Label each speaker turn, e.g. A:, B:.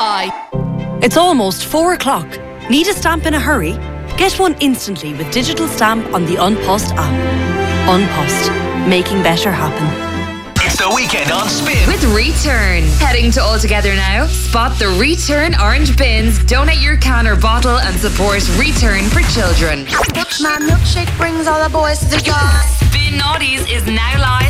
A: buy. It's almost 4 o'clock. Need a stamp in a hurry? Get one instantly with digital stamp on the An Post app. An Post, making better happen.
B: It's the weekend on Spin
C: with Return. Heading to Altogether now. Spot the Return orange bins, donate your can or bottle and support Return for children.
D: My milkshake brings all the boys to the yard.
C: Spin Naughties is now live